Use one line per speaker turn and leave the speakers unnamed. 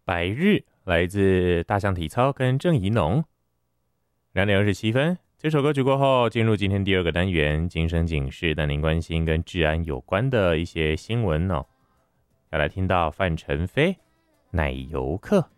白日来自大象体操跟郑怡农。2:27，这首歌曲过后，进入今天第二个单元，今生警示，带您关心跟治安有关的一些新闻哦。要来听到范丞丞奶油客。